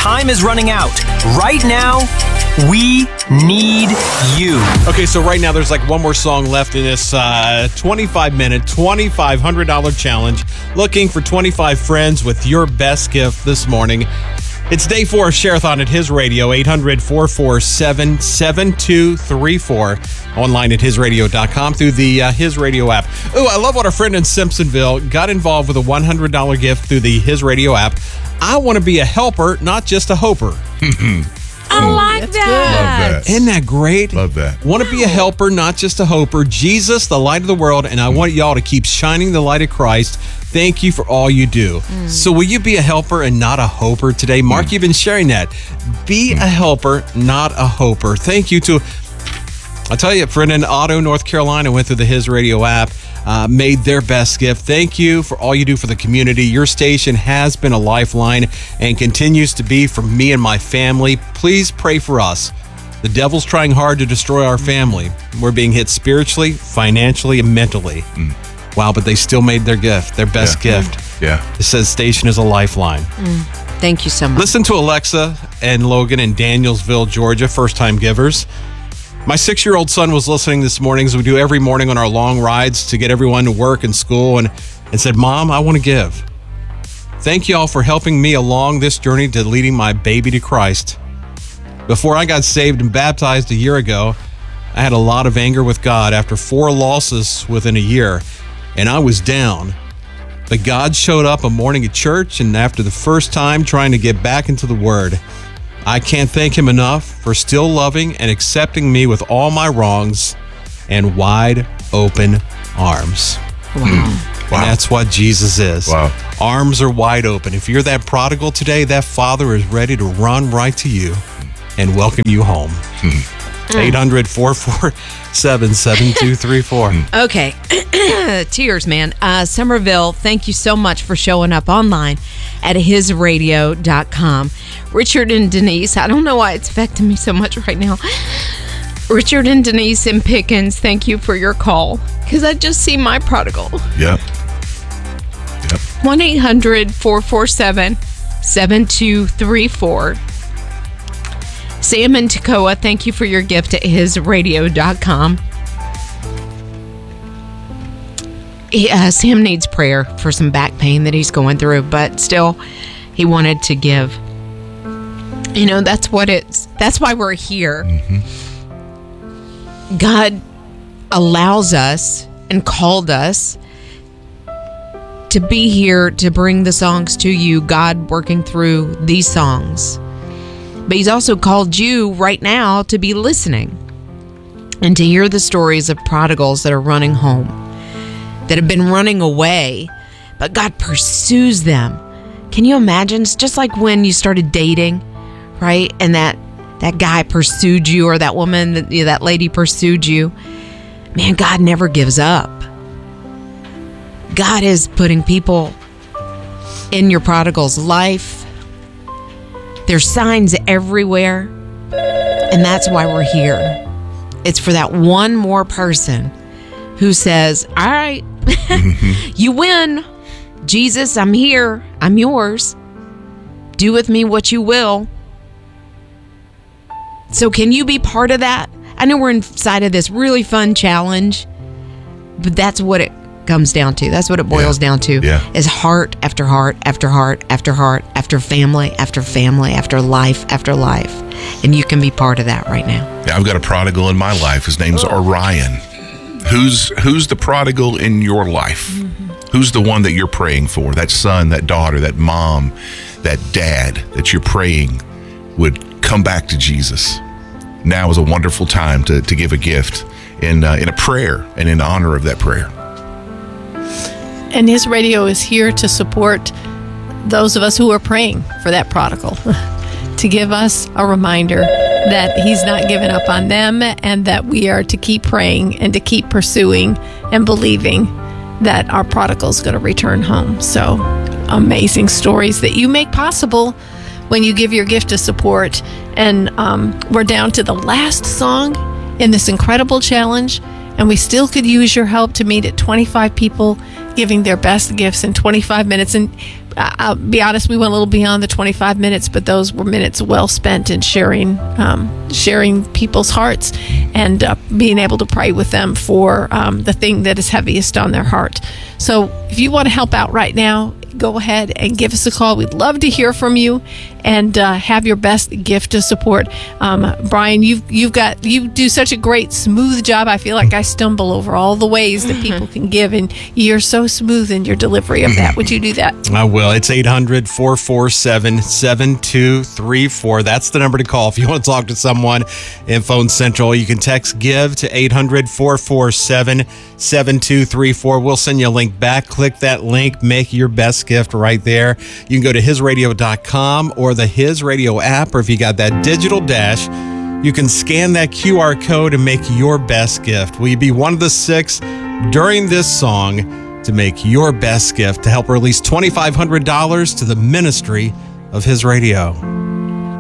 time is running out. Right now, we need you. Okay, so right now there's like one more song left in this 25-minute, $2,500 challenge. Looking for 25 friends with your best gift this morning. It's day 4 of Share-a-thon at His Radio, 800-447-7234. Online at hisradio.com through the His Radio app. Ooh, I love what our friend in Simpsonville got involved with a $100 gift through the His Radio app. I want to be a helper, not just a hoper. I like that. Love that. Isn't that great? Love that. Want to be a helper, not just a hoper. Jesus, the light of the world, and I want y'all to keep shining the light of Christ. Thank you for all you do. So will you be a helper and not a hoper today? Mark, you've been sharing that. Be a helper, not a hoper. Thank you to, I'll tell you, a friend in Otto, North Carolina, went through the His Radio app, made their best gift. Thank you for all you do for the community. Your station has been a lifeline and continues to be for me and my family. Please pray for us. The devil's trying hard to destroy our family. We're being hit spiritually, financially, and mentally. Wow, but they still made their gift, their best gift. Yeah. It says station is a lifeline. Thank you so much. Listen to Alexa and Logan in Danielsville, Georgia, first-time givers. My 6-year-old son was listening this morning, as we do every morning on our long rides to get everyone to work and school, and said, Mom, I want to give. Thank you all for helping me along this journey to leading my baby to Christ. Before I got saved and baptized a year ago, I had a lot of anger with God after 4 losses within a year, and I was down. But God showed up a morning at church, and after the first time trying to get back into the Word, I can't thank Him enough for still loving and accepting me with all my wrongs and wide open arms. Wow. And that's what Jesus is. Wow. Arms are wide open. If you're that prodigal today, that Father is ready to run right to you and welcome you home. 800-447-7234. Okay. Tears, man. Somerville, thank you so much for showing up online at hisradio.com. Richard and Denise, I don't know why it's affecting me so much right now. Richard and Denise in Pickens, thank you for your call, because I just see my prodigal. Yep. 1-800-447-7234. Sam in Toccoa, thank you for your gift at hisradio.com. Sam needs prayer for some back pain that he's going through, but still, he wanted to give. You know, that's why we're here. God allows us and called us to be here to bring the songs to you, God working through these songs. But He's also called you right now to be listening and to hear the stories of prodigals that are running home, that have been running away, but God pursues them. Can you imagine? It's just like when you started dating, right? And that guy pursued you, or that woman, that lady pursued you. Man, God never gives up. God is putting people in your prodigal's life. There's signs everywhere, and that's why we're here. It's for that one more person who says, all right, you win. Jesus, I'm here. I'm yours. Do with me what you will. So can you be part of that? I know we're inside of this really fun challenge, but that's what it comes down to. That's what it boils down to. Is heart after heart after heart after heart after family after family after life after life. And you can be part of that right now. Yeah, I've got a prodigal in my life. His name's Orion. Who's the prodigal in your life? Who's the one that you're praying for? That son, that daughter, that mom, that dad that you're praying would come back to Jesus. Now is a wonderful time to give a gift in a prayer and in honor of that prayer. And His Radio is here to support those of us who are praying for that prodigal, to give us a reminder that He's not given up on them, and that we are to keep praying and to keep pursuing and believing that our prodigal is going to return home. So amazing stories that you make possible when you give your gift of support. And we're down to the last song in this incredible challenge, and we still could use your help to meet at 25 people giving their best gifts in 25 minutes. And I'll be honest, we went a little beyond the 25 minutes, but those were minutes well spent in sharing people's hearts and being able to pray with them for the thing that is heaviest on their heart. So if you want to help out right now, go ahead and give us a call. We'd love to hear from you and have your best gift to support. Brian, you do such a great, smooth job. I feel like I stumble over all the ways that people can give, and you're so smooth in your delivery of that. Would you do that? I will. It's 800-447-7234. That's the number to call if you want to talk to someone in Phone Central. You can text GIVE to 800-447-7234. We'll send you a link back. Click that link. Make your best gift right there. You can go to hisradio.com or the His Radio app, or if you got that digital dash, you can scan that QR code and make your best gift. Will you be one of the 6 during this song to make your best gift to help release $2,500 to the ministry of His Radio?